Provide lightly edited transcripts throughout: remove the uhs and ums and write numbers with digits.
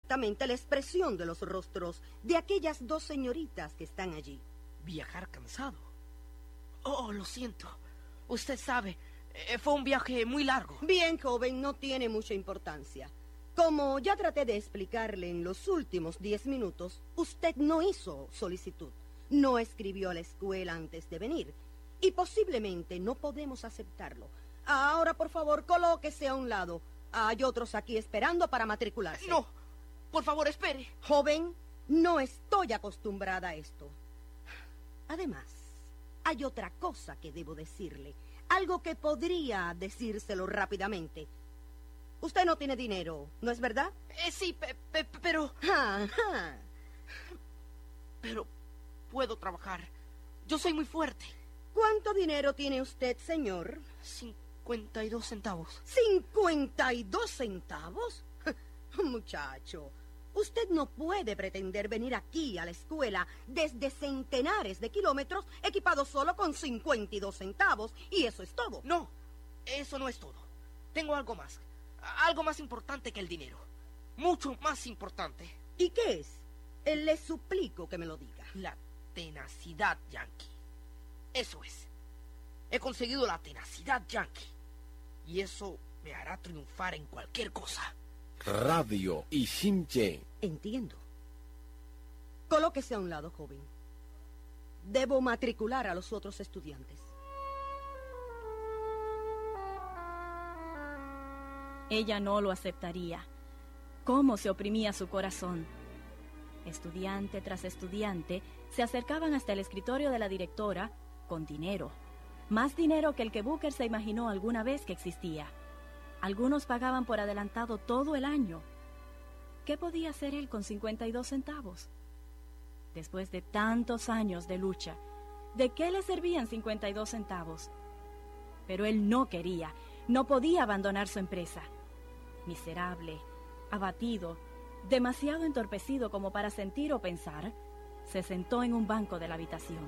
exactamente la expresión de los rostros de aquellas dos señoritas que están allí. ¿Viajar cansado? Oh, lo siento. Usted sabe, fue un viaje muy largo. Bien, joven, no tiene mucha importancia. Como ya traté de explicarle en los últimos 10 minutos, usted no hizo solicitud, no escribió a la escuela antes de venir, y posiblemente no podemos aceptarlo. Ahora, por favor, colóquese a un lado. Hay otros aquí esperando para matricularse. No, por favor, espere. Joven, no estoy acostumbrada a esto. Además, hay otra cosa que debo decirle, algo que podría decírselo rápidamente. Usted no tiene dinero, ¿no es verdad? Sí, pero... Ajá. Pero puedo trabajar. Yo soy muy fuerte. ¿Cuánto dinero tiene usted, señor? 52 centavos. ¿52 centavos? Muchacho, usted no puede pretender venir aquí a la escuela desde centenares de kilómetros equipado solo con 52 centavos, y eso es todo. No, eso no es todo. Tengo algo más. Algo más importante que el dinero. Mucho más importante. ¿Y qué es? Le suplico que me lo diga. La tenacidad, Yankee. Eso es. He conseguido la tenacidad, Yankee. Y eso me hará triunfar en cualquier cosa. Radio Ishinche. Entiendo. Colóquese a un lado, joven. Debo matricular a los otros estudiantes. Ella no lo aceptaría. ¿Cómo se oprimía su corazón? Estudiante tras estudiante se acercaban hasta el escritorio de la directora con dinero. Más dinero que el que Booker se imaginó alguna vez que existía. Algunos pagaban por adelantado todo el año. ¿Qué podía hacer él con 52 centavos? Después de tantos años de lucha, ¿de qué le servían 52 centavos? Pero él no quería, no podía abandonar su empresa. Miserable, abatido, demasiado entorpecido como para sentir o pensar, se sentó en un banco de la habitación.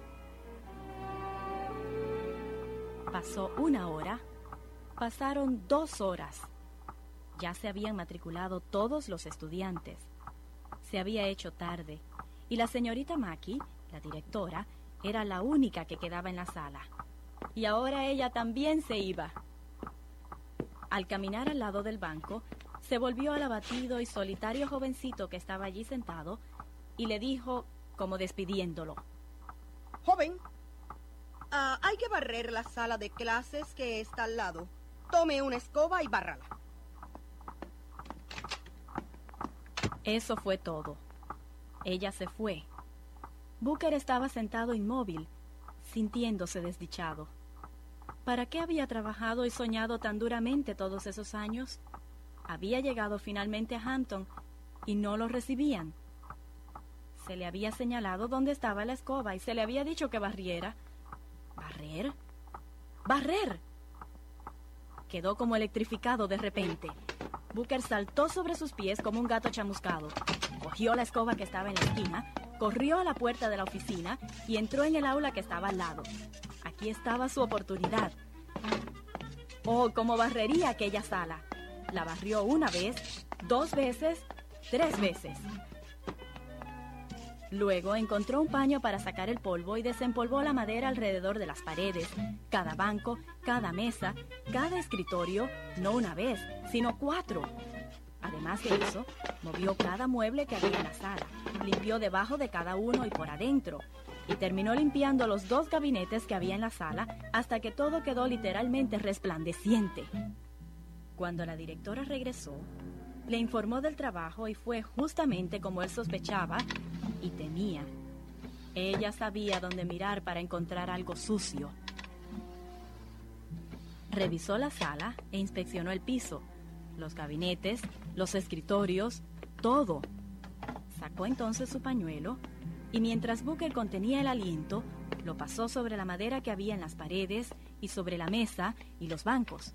Pasó 1 hora, pasaron 2 horas. Ya se habían matriculado todos los estudiantes. Se había hecho tarde, y la señorita Mackey, la directora, era la única que quedaba en la sala. Y ahora ella también se iba. Al caminar al lado del banco, se volvió al abatido y solitario jovencito que estaba allí sentado y le dijo, como despidiéndolo: Joven, hay que barrer la sala de clases que está al lado. Tome una escoba y bárrala. Eso fue todo. Ella se fue. Booker estaba sentado inmóvil, sintiéndose desdichado. ¿Para qué había trabajado y soñado tan duramente todos esos años? Había llegado finalmente a Hampton y no lo recibían. Se le había señalado dónde estaba la escoba y se le había dicho que barriera. ¿Barrer? ¡Barrer! Quedó como electrificado de repente. Booker saltó sobre sus pies como un gato chamuscado. Cogió la escoba que estaba en la esquina, corrió a la puerta de la oficina y entró en el aula que estaba al lado. Aquí estaba su oportunidad. Oh, cómo barrería aquella sala. La barrió 1 vez, 2 veces, 3 veces. Luego encontró un paño para sacar el polvo y desempolvó la madera alrededor de las paredes, cada banco, cada mesa, cada escritorio, no 1 vez, sino 4. Además de eso, movió cada mueble que había en la sala, limpió debajo de cada uno y por adentro, y terminó limpiando los 2 gabinetes que había en la sala hasta que todo quedó literalmente resplandeciente. Cuando la directora regresó, le informó del trabajo y fue justamente como él sospechaba y temía. Ella sabía dónde mirar para encontrar algo sucio. Revisó la sala e inspeccionó el piso, los gabinetes, los escritorios, todo. Sacó entonces su pañuelo y mientras Booker contenía el aliento, lo pasó sobre la madera que había en las paredes y sobre la mesa y los bancos.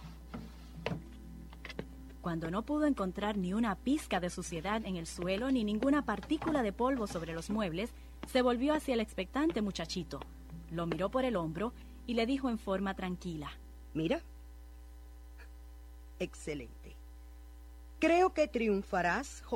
Cuando no pudo encontrar ni una pizca de suciedad en el suelo ni ninguna partícula de polvo sobre los muebles, se volvió hacia el expectante muchachito, lo miró por el hombro y le dijo en forma tranquila: Mira. Excelente. Creo que triunfarás,